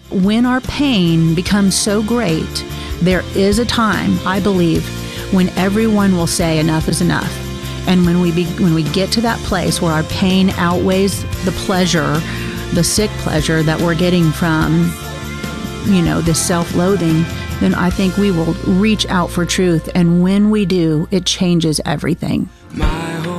when our pain becomes so great, there is a time, I believe, when everyone will say enough is enough. And when we get to that place where our pain outweighs the pleasure, the sick pleasure that we're getting from, this self-loathing, then I think we will reach out for truth. And when we do, it changes everything.